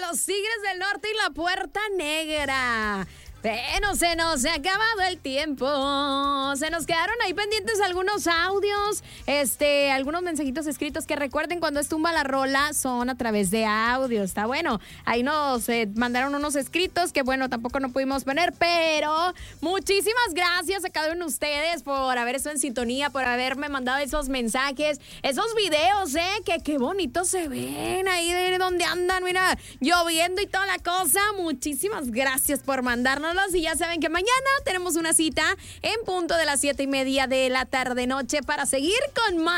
los Tigres del Norte y la Puerta Negra. Bueno, se nos ha acabado el tiempo. Se nos quedaron ahí pendientes algunos audios, algunos mensajitos escritos que recuerden cuando es Tumba la Rola son a través de audio. Está bueno. Ahí nos mandaron unos escritos que bueno, tampoco no pudimos poner, pero muchísimas gracias a cada uno de ustedes por haber estado en sintonía, por haberme mandado esos mensajes, esos videos, que qué bonitos se ven ahí de donde andan, mira, lloviendo y toda la cosa. Muchísimas gracias por mandarnos. Y ya saben que mañana tenemos una cita en punto de las 7:30 de la tarde-noche para seguir con más